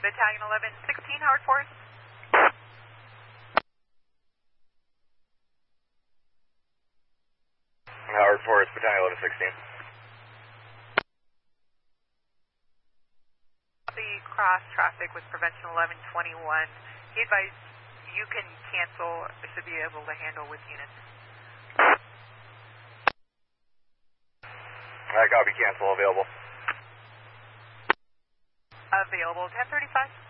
Battalion 1116, Howard Forest. Howard Forest, Battalion 1116. The cross traffic with prevention 1121. He advised you can cancel, should be able to handle with units. Copy, cancel, available. Available 1035.